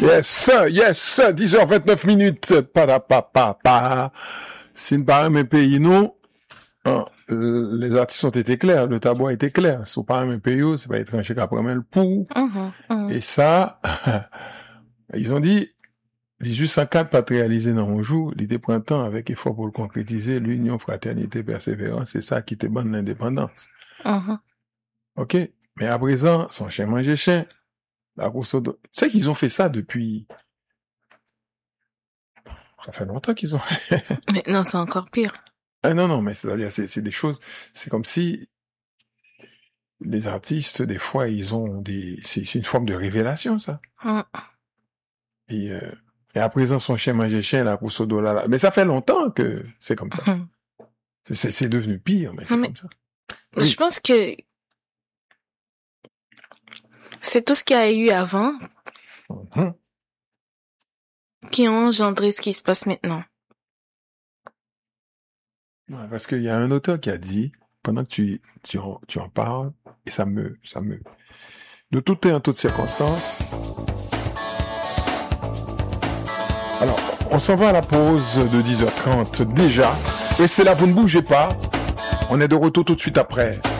Yes, 10h29. Pa. C'est une pareille même pays, non? Les artistes ont été clairs, le tabou a été clair. C'est pas un même pays, c'est pas étranger qu'après même le pour. Et ça, ils ont dit, 1804 pas réalisé dans mon jour, l'idée printemps avec effort pour le concrétiser, l'union, fraternité, persévérance, c'est ça qui te bonne l'indépendance. Ok? Mais à présent, son chien manger chien. La grosse tu sais qu'ils ont fait ça depuis... Ça fait longtemps qu'ils ont fait. Mais non, c'est encore pire. Non, mais c'est-à-dire, c'est des choses... C'est comme si les artistes, des fois, ils ont des... C'est une forme de révélation, ça. Et à présent, son chien manger chien, la grosse là. Mais ça fait longtemps que c'est comme ça. C'est devenu pire, mais c'est comme ça. Oui. Je pense que c'est tout ce qu'il y a eu avant qui ont engendré ce qui se passe maintenant. Ouais, parce qu'il y a un auteur qui a dit, pendant que tu en parles, et ça me, de tout et en toutes circonstances. Alors, on s'en va à la pause de 10h30 déjà, et c'est là, vous ne bougez pas. On est de retour tout de suite après.